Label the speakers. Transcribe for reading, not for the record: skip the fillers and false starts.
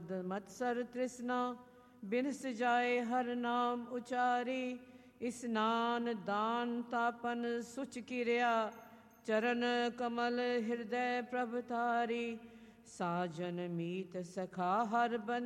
Speaker 1: ਮਦ ਮਤਸਰ ਤ੍ਰਿਸ਼ਨਾ, ਬਿਨਸ ਜਾਏ ਹਰ ਨਾਮ ਉਚਾਰੀ। ਇਸਨਾਨ ਦਾਨ ਤਾਪਨ ਸੁਚ ਕਿਰਿਆ, ਚਰਨ ਕਮਲ ਹਿਰਦੈ ਪ੍ਰਭ ਧਾਰੀ। ਸਾਜਨ ਮੀਤ ਸਖਾ ਹਰ ਬੰ